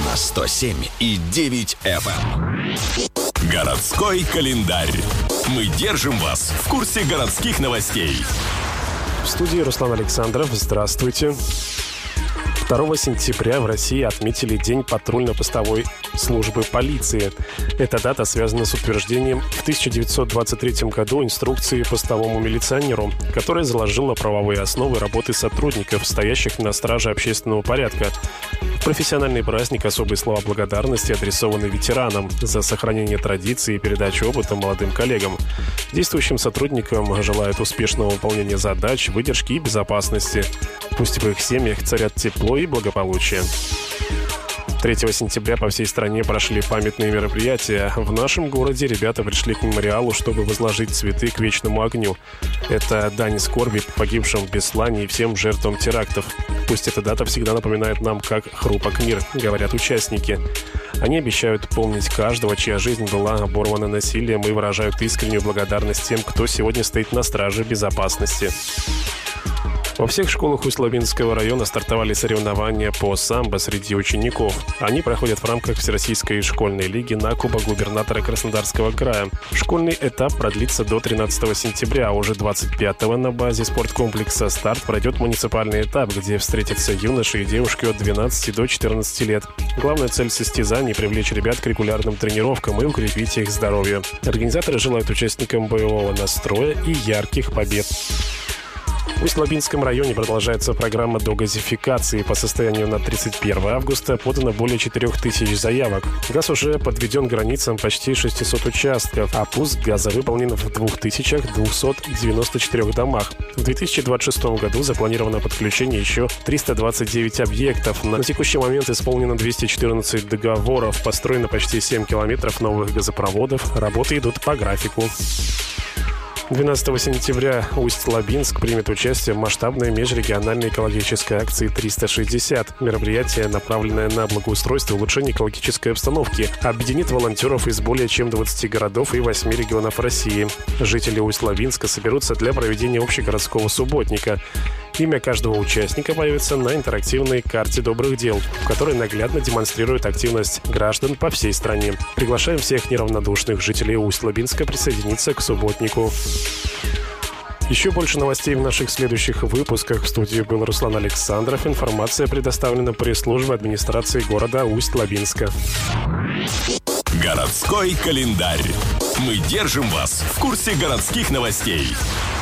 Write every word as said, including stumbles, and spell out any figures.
на сто семь и девять эф эм. Городской календарь. Мы держим вас в курсе городских новостей. В студии Руслан Александров. Здравствуйте. второго сентября в России отметили День патрульно-постовой службы полиции. Эта дата связана с утверждением в тысяча девятьсот двадцать третьем году инструкции постовому милиционеру, которая заложила правовые основы работы сотрудников, стоящих на страже общественного порядка. В профессиональный праздник особые слова благодарности адресованы ветеранам за сохранение традиций и передачу опыта молодым коллегам. Действующим сотрудникам желают успешного выполнения задач, выдержки и безопасности. Пусть в их семьях царят тепло и благополучие. третьего сентября по всей стране прошли памятные мероприятия. В нашем городе ребята пришли к мемориалу, чтобы возложить цветы к вечному огню. Это дань скорби погибшим в Беслане и всем жертвам терактов. Пусть эта дата всегда напоминает нам, как хрупок мир, говорят участники. Они обещают помнить каждого, чья жизнь была оборвана насилием, и выражают искреннюю благодарность тем, кто сегодня стоит на страже безопасности. Во всех школах Усть-Лабинского района стартовали соревнования по самбо среди учеников. Они проходят в рамках Всероссийской школьной лиги на Кубок губернатора Краснодарского края. Школьный этап продлится до тринадцатого сентября, а уже двадцать пятого на базе спорткомплекса «Старт» пройдет муниципальный этап, где встретятся юноши и девушки от двенадцати до четырнадцати лет. Главная цель состязаний – привлечь ребят к регулярным тренировкам и укрепить их здоровье. Организаторы желают участникам боевого настроя и ярких побед. В Усть-Лабинском районе продолжается программа догазификации. По состоянию на тридцать первое августа подано более четырех тысяч заявок. Газ уже подведен к границам почти шестисот участков, а пуск газа выполнен в двух тысячах двухстах девяноста четырёх домах. В две тысячи двадцать шестом году запланировано подключение еще триста двадцать девять объектов. На текущий момент исполнено двести четырнадцать договоров, построено почти семь километров новых газопроводов. Работы идут по графику. двенадцатого сентября Усть-Лабинск примет участие в масштабной межрегиональной экологической акции триста шестьдесят. Мероприятие, направленное на благоустройство и улучшение экологической обстановки, объединит волонтеров из более чем двадцати городов и восьми регионов России. Жители Усть-Лабинска соберутся для проведения общегородского субботника. Имя каждого участника появится на интерактивной карте добрых дел, в которой наглядно демонстрирует активность граждан по всей стране. Приглашаем всех неравнодушных жителей Усть-Лабинска присоединиться к субботнику. Еще больше новостей в наших следующих выпусках. В студии был Руслан Александров. Информация предоставлена пресс-службой администрации города Усть-Лабинска. Городской календарь. Мы держим вас в курсе городских новостей.